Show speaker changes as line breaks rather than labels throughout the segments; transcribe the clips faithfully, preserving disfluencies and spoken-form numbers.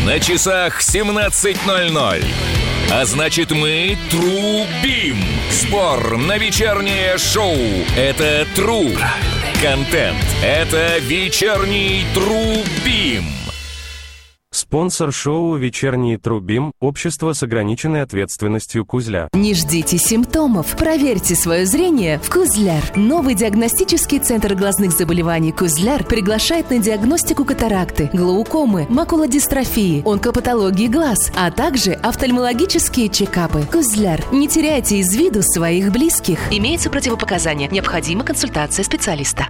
На часах семнадцать ноль ноль. А значит, мы трубим. Сбор на вечернее шоу. Это труб. Контент. Это вечерний трубим.
Спонсор шоу «Вечерний трубим» – общество с ограниченной ответственностью «Кузляр».
Не ждите симптомов. Проверьте свое зрение в «Кузляр». Новый диагностический центр глазных заболеваний «Кузляр» приглашает на диагностику катаракты, глаукомы, макулодистрофии, онкопатологии глаз, а также офтальмологические чекапы. «Кузляр». Не теряйте из виду своих близких. Имеются противопоказания. Необходима консультация специалиста.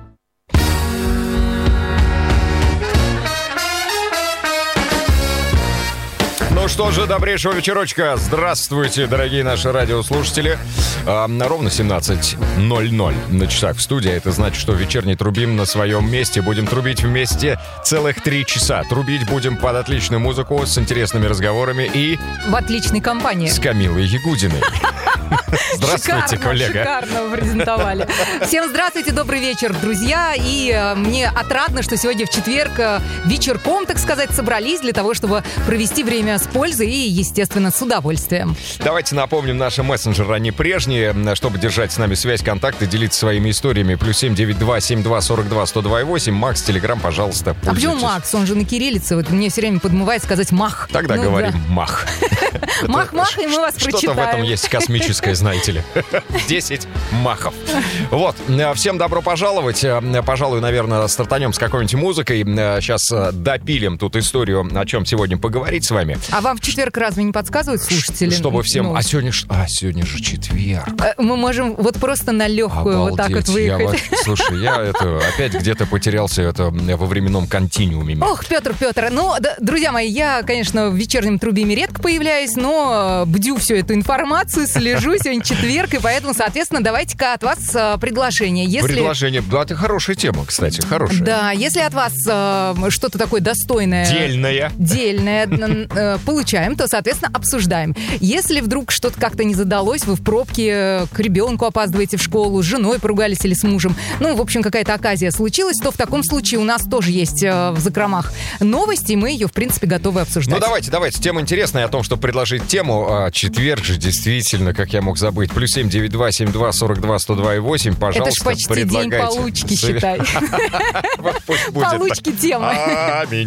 Ну что же, добрейшего вечерочка. Здравствуйте, дорогие наши радиослушатели. А, ровно семнадцать ноль ноль на часах в студии. Это значит, что вечерний трубим на своем месте. Будем трубить вместе целых три часа. Трубить будем под отличную музыку, с интересными разговорами и...
в отличной компании.
С Камилой Ягудиной. Здравствуйте,
шикарно,
коллега.
Шикарно вы презентовали. Всем здравствуйте, добрый вечер, друзья. И э, мне отрадно, что сегодня в четверг э, вечерком, так сказать, собрались для того, чтобы провести время с пользой и, естественно, с удовольствием.
Давайте напомним наши мессенджеры, они прежние, чтобы держать с нами связь, контакты, делиться своими историями. Плюс семь девять два семь два сорок два сто два и восемь. Макс, Телеграм, пожалуйста, пользуйтесь.
А почему Макс? Он же на кириллице. Вот мне все время подмывает сказать мах.
Тогда
ну,
говорим
да.
мах.
Мах-мах, и мы вас прочитаем.
Что-то в этом есть космическое, знаете ли. десять махов. Вот. Всем добро пожаловать. Пожалуй, наверное, стартанем с какой-нибудь музыкой. Сейчас допилим тут историю, о чем сегодня поговорить с вами.
А вам в четверг разве не подсказывают слушатели?
Чтобы всем...
Ну,
А сегодня... А, сегодня же четверг.
мы можем вот просто на легкую
Обалдеть.
вот так вот выехать.
Я вообще... Слушай, я это опять где-то потерялся это во временном континууме.
Ох, Петр, Петр. Ну, да, друзья мои, я, конечно, в вечернем трубиме редко появляюсь, но бдю всю эту информацию, слежу. Сегодня четверг, и поэтому, соответственно, давайте-ка от вас э, предложение. Если...
Предложение. Да, это хорошая тема, кстати, хорошая.
Да, если от вас э, что-то такое достойное...
Дельное.
Дельное э, получаем, то, соответственно, обсуждаем. Если вдруг что-то как-то не задалось, вы в пробке к ребенку опаздываете в школу, с женой поругались или с мужем, ну, в общем, какая-то оказия случилась, то в таком случае у нас тоже есть э, в закромах новости, и мы ее, в принципе, готовы обсуждать.
Ну, давайте, давайте. Тема интересная о том, чтобы предложить тему. А, четверг же, действительно, как я мог забыть. Плюс семь девять два семь два сорок два сто два и восемь. Пожалуйста,
это ж почти
предлагайте.
день получки, считай.
Пусть будет.
Получки темы.
Аминь.